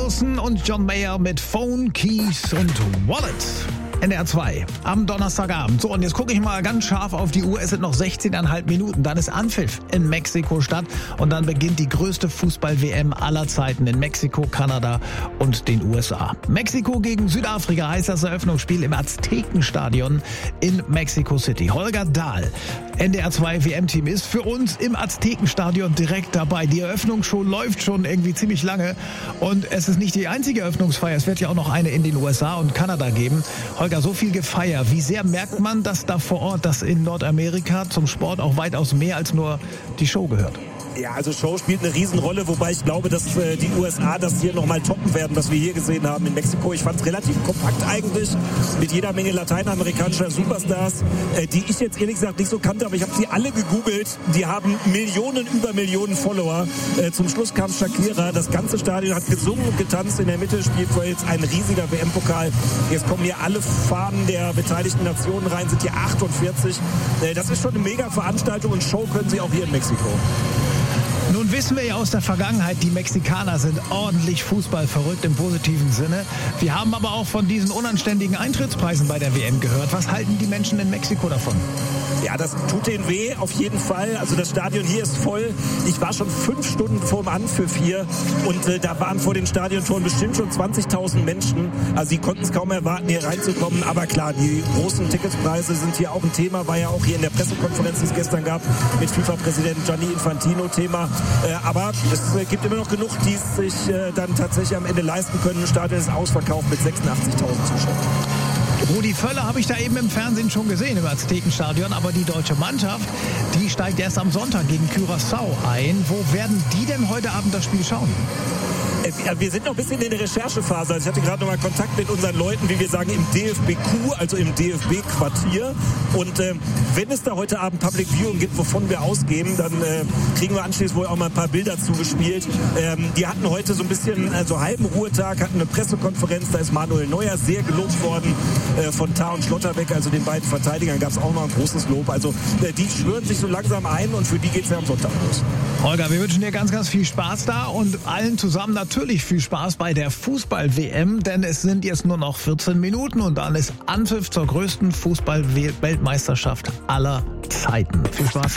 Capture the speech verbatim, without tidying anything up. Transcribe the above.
Wilson und John Mayer mit Phone, Keys und Wallet. N D R zwei am Donnerstagabend. So, und jetzt gucke ich mal ganz scharf auf die Uhr. Es sind noch sechzehn Komma fünf Minuten. Dann ist Anpfiff in Mexiko-Stadt. Und dann beginnt die größte Fußball-W M aller Zeiten in Mexiko, Kanada und den U S A. Mexiko gegen Südafrika heißt das Eröffnungsspiel im Aztekenstadion in Mexico City. Holger Dahl, N D R zwei W M-Team, ist für uns im Aztekenstadion direkt dabei. Die Eröffnungsshow läuft schon irgendwie ziemlich lange. Und es ist nicht die einzige Eröffnungsfeier. Es wird ja auch noch eine in den U S A und Kanada geben. Holger, so viel Gefeier. Wie sehr merkt man, dass da vor Ort, dass in Nordamerika zum Sport auch weitaus mehr als nur die Show gehört? Ja, also Show spielt eine Riesenrolle, wobei ich glaube, dass äh, die U S A das hier nochmal toppen werden, was wir hier gesehen haben in Mexiko. Ich fand es relativ kompakt eigentlich, mit jeder Menge lateinamerikanischer Superstars, äh, die ich jetzt ehrlich gesagt nicht so kannte, aber ich habe sie alle gegoogelt. Die haben Millionen über Millionen Follower. Äh, zum Schluss kam Shakira, das ganze Stadion hat gesungen und getanzt. In der Mitte spielt vor jetzt ein riesiger W M-Pokal. Jetzt kommen hier alle Fahnen der beteiligten Nationen rein, sind hier achtundvierzig. Äh, das ist schon eine mega Veranstaltung und Show können sie auch hier in Mexiko. Nun wissen wir ja aus der Vergangenheit, die Mexikaner sind ordentlich fußballverrückt im positiven Sinne. Wir haben aber auch von diesen unanständigen Eintrittspreisen bei der W M gehört. Was halten die Menschen in Mexiko davon? Ja, das tut denen weh, auf jeden Fall. Also das Stadion hier ist voll. Ich war schon fünf Stunden vor dem Anpfiff hier und äh, da waren vor den Stadiontoren bestimmt schon zwanzigtausend Menschen. Also sie konnten es kaum erwarten, hier reinzukommen. Aber klar, die großen Ticketspreise sind hier auch ein Thema. War ja auch hier in der Pressekonferenz, die es gestern gab, mit FIFA-Präsident Gianni Infantino Thema. Äh, aber es äh, gibt immer noch genug, die es sich äh, dann tatsächlich am Ende leisten können. Das Stadion ist ausverkauft mit sechsundachtzigtausend Zuschauern. Rudi Völler habe ich da eben im Fernsehen schon gesehen im Aztekenstadion, aber die deutsche Mannschaft, die steigt erst am Sonntag gegen Curaçao ein. Wo werden die denn heute Abend das Spiel schauen? Wir sind noch ein bisschen in der Recherchephase. Also ich hatte gerade noch mal Kontakt mit unseren Leuten, wie wir sagen, im D F B Q, also im D F B-Quartier. Und äh, wenn es da heute Abend Public Viewing gibt, wovon wir ausgehen, dann äh, kriegen wir anschließend wohl auch mal ein paar Bilder zugespielt. Ähm, die hatten heute so ein bisschen, also halben Ruhetag, hatten eine Pressekonferenz. Da ist Manuel Neuer sehr gelobt worden äh, von Tah und Schlotterbeck, also den beiden Verteidigern gab es auch noch ein großes Lob. Also äh, die schwören sich so langsam ein und für die geht es ja am Sonntag los. Holger, wir wünschen dir ganz, ganz viel Spaß da und allen zusammen natürlich viel Spaß bei der Fußball-W M, denn es sind jetzt nur noch vierzehn Minuten und dann ist Anpfiff zur größten Fußball-Weltmeisterschaft aller Zeiten. Viel Spaß.